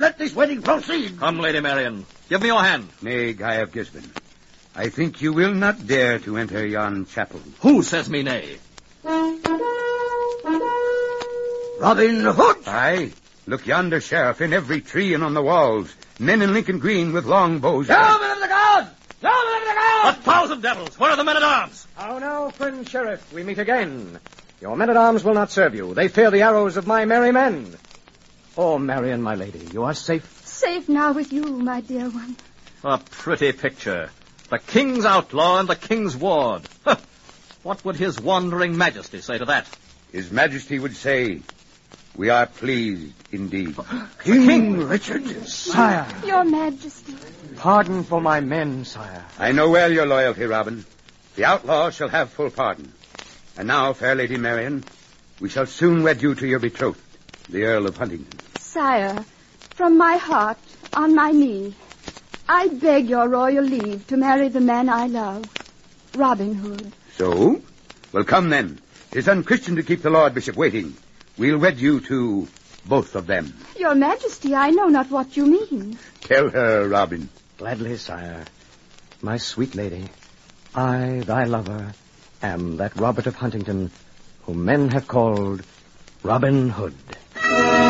Let this wedding proceed. Come, Lady Marian. Give me your hand. Nay, Guy of Gisborne. I think you will not dare to enter yon chapel. Who says me nay? Robin Hood! Aye. Look yonder, Sheriff, in every tree and on the walls. Men in Lincoln Green with long bows. Yeomen of the guard! Yeomen of the guard! 1,000 devils! Where are the men-at-arms? How now, friend Sheriff, we meet again. Your men-at-arms will not serve you. They fear the arrows of my merry men. Oh, Marian, my lady, you are safe. Safe now with you, my dear one. A pretty picture. The king's outlaw and the king's ward. What would his wandering majesty say to that? His majesty would say, we are pleased indeed. King Richard, sire. Your majesty. Pardon for my men, sire. I know well your loyalty, Robin. The outlaw shall have full pardon. And now, fair Lady Marian, we shall soon wed you to your betrothed, the Earl of Huntington. Sire, from my heart, on my knee, I beg your royal leave to marry the man I love, Robin Hood. So? Well, come then. 'Tis unchristian to keep the Lord Bishop waiting. We'll wed you to both of them. Your majesty, I know not what you mean. Tell her, Robin. Gladly, sire. My sweet lady, I, thy lover, am that Robert of Huntington, whom men have called Robin Hood.